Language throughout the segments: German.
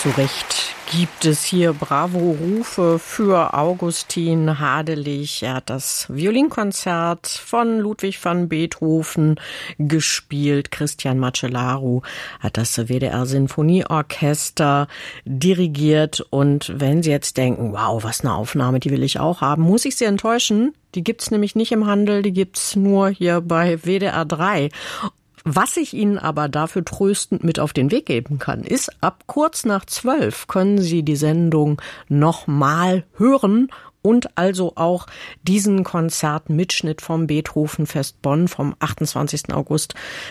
Zu Recht gibt es hier Bravo-Rufe für Augustin Hadelich. Er hat das Violinkonzert von Ludwig van Beethoven gespielt. Christian Macellaro hat das WDR-Sinfonieorchester dirigiert. Und wenn Sie jetzt denken, wow, was eine Aufnahme, die will ich auch haben, muss ich Sie enttäuschen. Die gibt's nämlich nicht im Handel, die gibt's nur hier bei WDR 3. Was ich Ihnen aber dafür tröstend mit auf den Weg geben kann, ist, ab kurz nach 12 können Sie die Sendung nochmal hören und also auch diesen Konzertmitschnitt vom Beethovenfest Bonn vom 28. August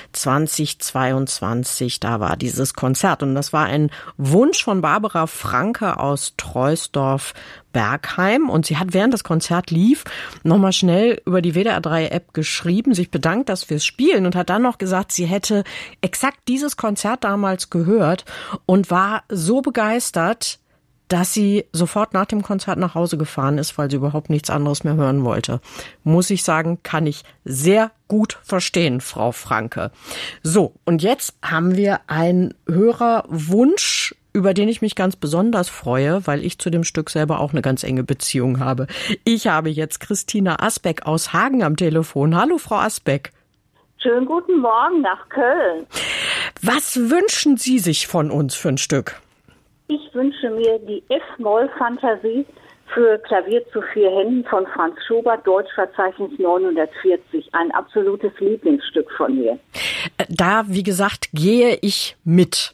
2022. Da war dieses Konzert und das war ein Wunsch von Barbara Franke aus Troisdorf-Bergheim und sie hat, während das Konzert lief, nochmal schnell über die WDR 3 App geschrieben, sich bedankt, dass wir es spielen und hat dann noch gesagt, sie hätte exakt dieses Konzert damals gehört und war so begeistert, dass sie sofort nach dem Konzert nach Hause gefahren ist, weil sie überhaupt nichts anderes mehr hören wollte. Muss ich sagen, kann ich sehr gut verstehen, Frau Franke. So, und jetzt haben wir einen Hörerwunsch, über den ich mich ganz besonders freue, weil ich zu dem Stück selber auch eine ganz enge Beziehung habe. Ich habe jetzt Christina Asbeck aus Hagen am Telefon. Hallo, Frau Asbeck. Schönen guten Morgen nach Köln. Was wünschen Sie sich von uns für ein Stück? Ich wünsche mir die F-Moll-Fantasie für Klavier zu 4 Händen von Franz Schubert, Deutschverzeichnis 940. Ein absolutes Lieblingsstück von mir. Da, wie gesagt, gehe ich mit.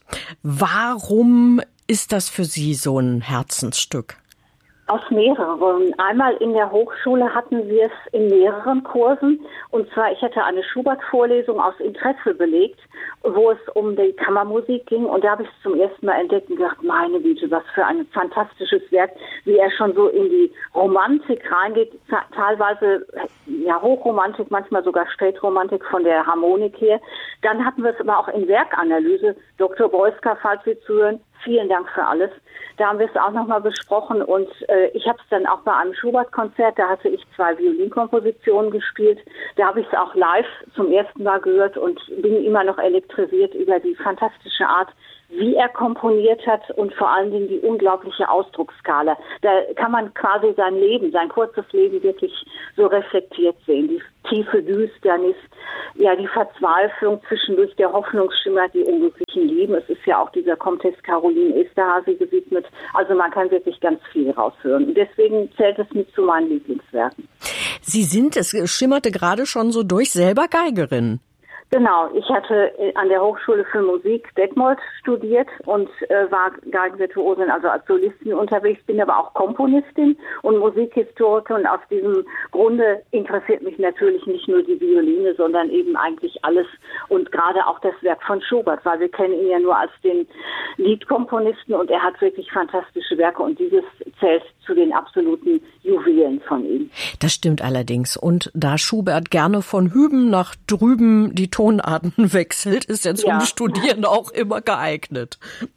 Warum ist das für Sie so ein Herzensstück? Aus mehreren. Einmal in der Hochschule hatten wir es in mehreren Kursen. Und zwar, ich hatte eine Schubert-Vorlesung aus Interesse belegt, wo es um die Kammermusik ging. Und da habe ich es zum ersten Mal entdeckt und gedacht, meine Güte, was für ein fantastisches Werk, wie er schon so in die Romantik reingeht. Teilweise ja Hochromantik, manchmal sogar Spätromantik von der Harmonik her. Dann hatten wir es aber auch in Werkanalyse. Dr. Beusker, falls Sie zuhören, vielen Dank für alles. Da haben wir es auch nochmal besprochen und ich habe es dann auch bei einem Schubert-Konzert, da hatte ich 2 Violinkompositionen gespielt. Da habe ich es auch live zum ersten Mal gehört und bin immer noch elektrisiert über die fantastische Art, wie er komponiert hat und vor allen Dingen die unglaubliche Ausdrucksskala. Da kann man quasi sein Leben, sein kurzes Leben wirklich so reflektiert sehen. Die tiefe Düsternis, ja, die Verzweiflung, zwischendurch der Hoffnungsschimmer, die unglücklichen Lieben. Es ist ja auch dieser Comtesse Caroline Esterhazy gewidmet. Also man kann wirklich ganz viel raushören. Und deswegen zählt es mit zu meinen Lieblingswerken. Sie sind, es schimmerte gerade schon so durch, selber Geigerin. Genau, ich hatte an der Hochschule für Musik Detmold studiert und war Geigenvirtuosin, also als Solistin unterwegs, bin aber auch Komponistin und Musikhistorikerin. Und aus diesem Grunde interessiert mich natürlich nicht nur die Violine, sondern eben eigentlich alles und gerade auch das Werk von Schubert, weil wir kennen ihn ja nur als den Liedkomponisten und er hat wirklich fantastische Werke und dieses zählt zu den absoluten Juwelen von ihm. Das stimmt allerdings. Und da Schubert gerne von hüben nach drüben die Tonarten wechselt, ist er zum Studieren auch immer geeignet.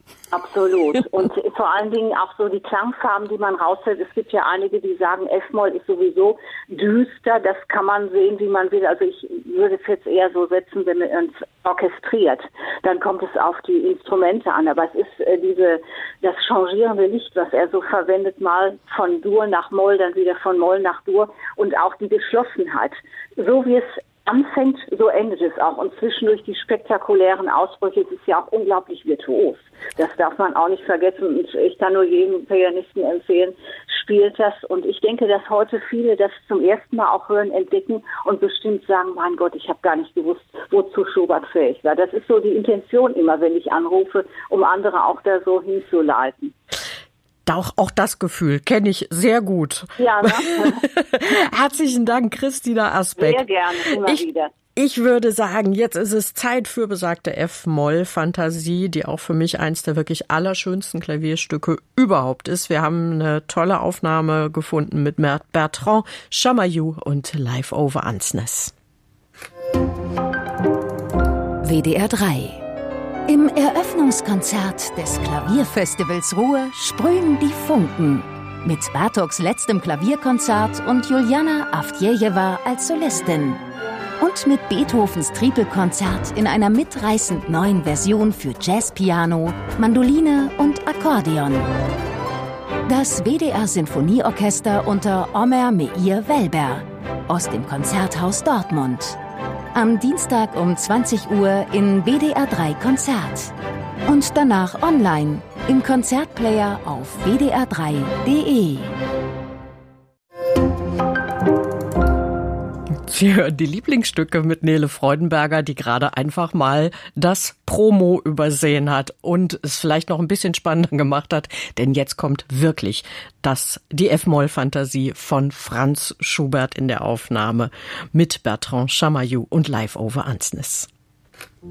Absolut. Und vor allen Dingen auch so die Klangfarben, die man raushält. Es gibt ja einige, die sagen, F-Moll ist sowieso düster. Das kann man sehen, wie man will. Also ich würde es jetzt eher so setzen, wenn man es orchestriert. Dann kommt es auf die Instrumente an. Aber es ist das changierende Licht, was er so verwendet, mal von Dur nach Moll, dann wieder von Moll nach Dur. Und auch die Geschlossenheit. So wie es anfängt, so endet es auch. Und zwischendurch die spektakulären Ausbrüche, es ist ja auch unglaublich virtuos. Das darf man auch nicht vergessen. Und ich kann nur jedem Pianisten empfehlen, spielt das. Und ich denke, dass heute viele das zum ersten Mal auch hören, entdecken und bestimmt sagen, mein Gott, ich habe gar nicht gewusst, wozu Schubert fähig war. Das ist so die Intention immer, wenn ich anrufe, um andere auch da so hinzuleiten. Auch das Gefühl kenne ich sehr gut. Ja, ne? Herzlichen Dank, Christina Asbeck. Sehr gerne, immer wieder. Ich würde sagen, jetzt ist es Zeit für besagte F-Moll-Fantasie, die auch für mich eins der wirklich allerschönsten Klavierstücke überhaupt ist. Wir haben eine tolle Aufnahme gefunden mit Bertrand Chamayou und Live over Ansnes. WDR 3. Im Eröffnungskonzert des Klavierfestivals Ruhr sprühen die Funken. Mit Bartoks letztem Klavierkonzert und Juliana Avdjejewa als Solistin. und mit Beethovens Tripelkonzert in einer mitreißend neuen Version für Jazzpiano, Mandoline und Akkordeon. Das WDR Sinfonieorchester unter Omer Meir Welber aus dem Konzerthaus Dortmund. Am Dienstag um 20 Uhr in WDR 3 Konzert. Und danach online im Konzertplayer auf wdr3.de. Sie hören die Lieblingsstücke mit Nele Freudenberger, die gerade einfach mal das Promo übersehen hat und es vielleicht noch ein bisschen spannender gemacht hat, denn jetzt kommt wirklich die F-Moll-Fantasie von Franz Schubert in der Aufnahme mit Bertrand Chamayou und Live over Ansnes.